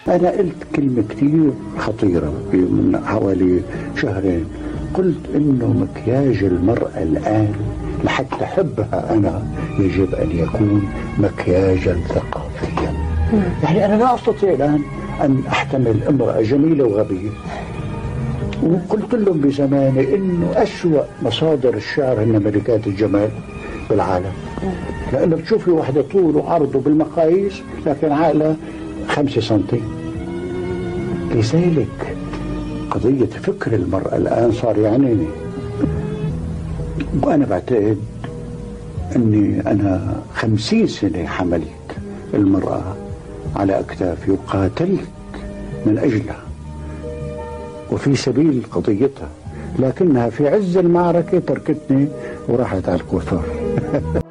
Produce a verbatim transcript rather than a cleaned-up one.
أنا قلت كلمة كتير خطيرة من حوالي شهرين، قلت إنه مكياج المرأة الآن لحتى أحبها أنا يجب أن يكون مكياجا ثقافيا. يعني أنا لا أستطيع الآن أن أحتمل امرأة جميلة وغبية. وقلت لهم بزماني إنه أسوأ مصادر الشعر هن ملكات الجمال بالعالم، لأنه بتشوفي واحدة طول وعرضه بالمقاييس لكن عقلها خمسة سنتي. لذلك قضية فكر المرأة الآن صار يعنيني، وأنا بعتقد أني أنا خمسين سنة حملت المرأة على أكتافي وقاتلت من أجلها وفي سبيل قضيتها، لكنها في عز المعركة تركتني وراحت على الكفار.